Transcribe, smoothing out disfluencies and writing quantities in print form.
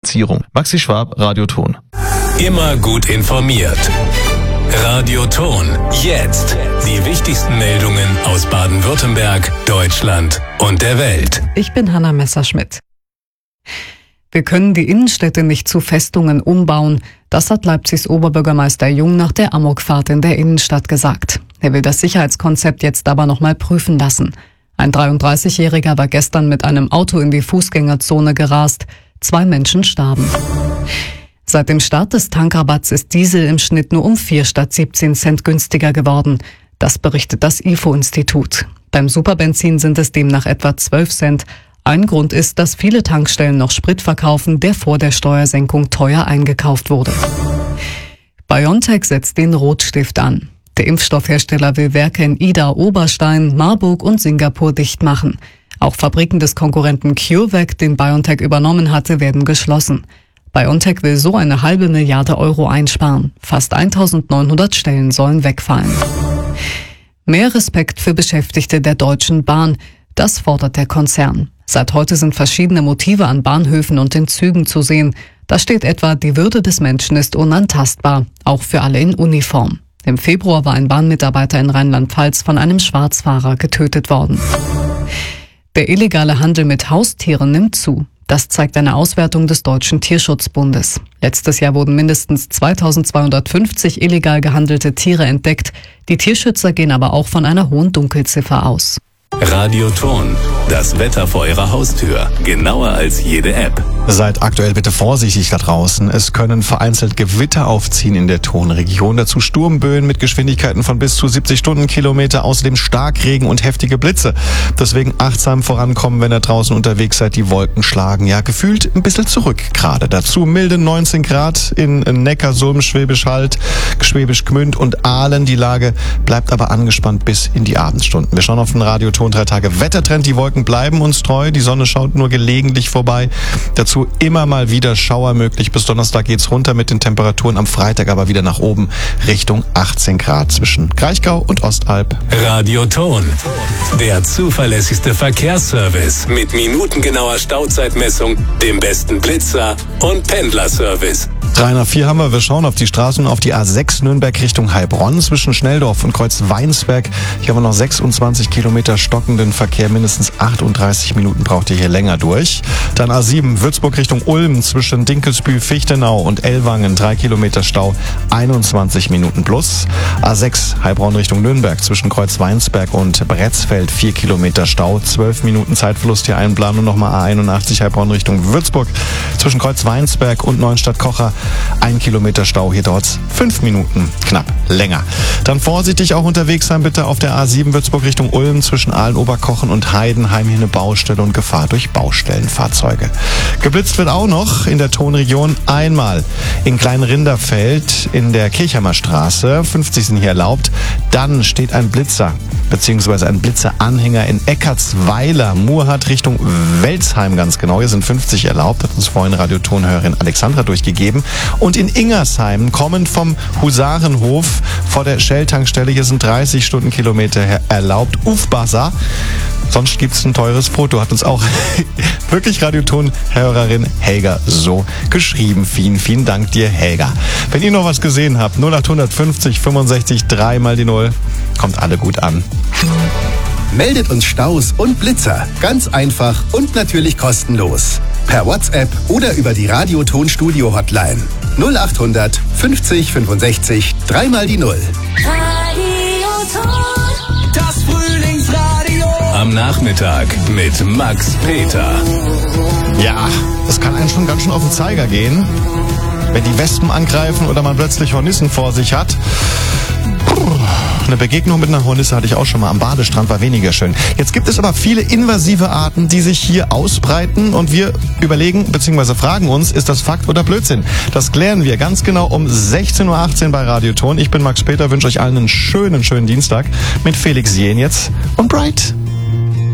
Zertifizierung. Maxi Schwab, Radioton. Immer gut informiert. Radioton. Jetzt. Die wichtigsten Meldungen aus Baden-Württemberg, Deutschland und der Welt. Ich bin Hanna Messerschmidt. Wir können die Innenstädte nicht zu Festungen umbauen. Das hat Leipzigs Oberbürgermeister Jung nach der Amokfahrt in der Innenstadt gesagt. Er will das Sicherheitskonzept jetzt aber nochmal prüfen lassen. Ein 33-Jähriger war gestern mit einem Auto in die Fußgängerzone gerast. 2 Menschen starben. Seit dem Start des Tankrabatts ist Diesel im Schnitt nur um 4 statt 17 Cent günstiger geworden. Das berichtet das IFO-Institut. Beim Superbenzin sind es demnach etwa 12 Cent. Ein Grund ist, dass viele Tankstellen noch Sprit verkaufen, der vor der Steuersenkung teuer eingekauft wurde. BioNTech setzt den Rotstift an. Der Impfstoffhersteller will Werke in Ida, Oberstein, Marburg und Singapur dicht machen. Auch Fabriken des Konkurrenten CureVac, den BioNTech übernommen hatte, werden geschlossen. BioNTech will so eine halbe Milliarde Euro einsparen. Fast 1900 Stellen sollen wegfallen. Mehr Respekt für Beschäftigte der Deutschen Bahn. Das fordert der Konzern. Seit heute sind verschiedene Motive an Bahnhöfen und in Zügen zu sehen. Da steht etwa, die Würde des Menschen ist unantastbar, auch für alle in Uniform. Im Februar war ein Bahnmitarbeiter in Rheinland-Pfalz von einem Schwarzfahrer getötet worden. Der illegale Handel mit Haustieren nimmt zu. Das zeigt eine Auswertung des Deutschen Tierschutzbundes. Letztes Jahr wurden mindestens 2250 illegal gehandelte Tiere entdeckt. Die Tierschützer gehen aber auch von einer hohen Dunkelziffer aus. Radioton. Das Wetter vor Ihrer Haustür. Genauer als jede App. Seid aktuell bitte vorsichtig da draußen. Es können vereinzelt Gewitter aufziehen in der Tonregion. Dazu Sturmböen mit Geschwindigkeiten von bis zu 70 Stundenkilometer. Außerdem Starkregen und heftige Blitze. Deswegen achtsam vorankommen, wenn ihr draußen unterwegs seid. Die Wolken schlagen ja gefühlt ein bisschen zurück gerade. Dazu milde 19 Grad in Neckarsulm, Schwäbisch Hall, Schwäbisch Gmünd und Aalen. Die Lage bleibt aber angespannt bis in die Abendstunden. Wir schauen auf den Radioton 3 Tage Wettertrend. Die Wolken bleiben uns treu. Die Sonne schaut nur gelegentlich vorbei. Dazu immer mal wieder Schauer möglich. Bis Donnerstag geht's runter mit den Temperaturen. Am Freitag aber wieder nach oben Richtung 18 Grad zwischen Kraichgau und Ostalb. Radioton. Der zuverlässigste Verkehrsservice mit minutengenauer Stauzeitmessung, dem besten Blitzer und Pendlerservice. 3 nach 4 haben wir. Wir schauen auf die Straßen, auf die A6 Nürnberg Richtung Heilbronn zwischen Schnelldorf und Kreuz Weinsberg. Hier haben wir noch 26 Kilometer stockenden Verkehr. Mindestens 38 Minuten braucht ihr hier länger durch. Dann A7 Würzburg Richtung Ulm zwischen Dinkelsbühl, Fichtenau und Ellwangen. 3 Kilometer Stau, 21 Minuten plus. A6 Heilbronn Richtung Nürnberg zwischen Kreuz Weinsberg und Bretzfeld. 4 Kilometer Stau, 12 Minuten Zeitverlust hier einplanen. Und nochmal A81 Heilbronn Richtung Würzburg zwischen Kreuz Weinsberg und Neuenstadt-Kocher. 1 Kilometer Stau, hier dauert es 5 Minuten knapp länger. Dann vorsichtig auch unterwegs sein bitte auf der A7 Würzburg Richtung Ulm zwischen Aalen-Oberkochen und Heidenheim. Hier eine Baustelle und Gefahr durch Baustellenfahrzeuge. Geblitzt wird auch noch in der Tonregion einmal in Kleinrinderfeld in der Kirchheimer Straße. 50 sind hier erlaubt. Dann steht ein Blitzer bzw. ein Blitzeranhänger in Eckartsweiler, Murrhardt Richtung Welzheim ganz genau. Hier sind 50 erlaubt, hat uns vorhin Radiotonhörerin Alexandra durchgegeben. Und in Ingersheim, kommend vom Husarenhof vor der Shell-Tankstelle, hier sind 30 Stundenkilometer erlaubt. Ufbasa. Sonst gibt's ein teures Foto, hat uns auch wirklich Radioton-Hörerin Helga so geschrieben. Vielen Dank dir, Helga. Wenn ihr noch was gesehen habt, 0850 65 3 mal die 0, kommt alle gut an. Meldet uns Staus und Blitzer. Ganz einfach und natürlich kostenlos. Per WhatsApp oder über die Radioton-Studio-Hotline. 0800 50 65 3 mal die 0. Radioton. Das Frühlingsradio. Am Nachmittag mit Max Peter. Ja, das kann einen schon ganz schön auf den Zeiger gehen, wenn die Wespen angreifen oder man plötzlich Hornissen vor sich hat. Eine Begegnung mit einer Hornisse hatte ich auch schon mal am Badestrand, war weniger schön. Jetzt gibt es aber viele invasive Arten, die sich hier ausbreiten und wir überlegen bzw. fragen uns, ist das Fakt oder Blödsinn? Das klären wir ganz genau um 16.18 Uhr bei Radioton. Ich bin Max Peter, wünsche euch allen einen schönen Dienstag mit Felix Jen jetzt und Bright.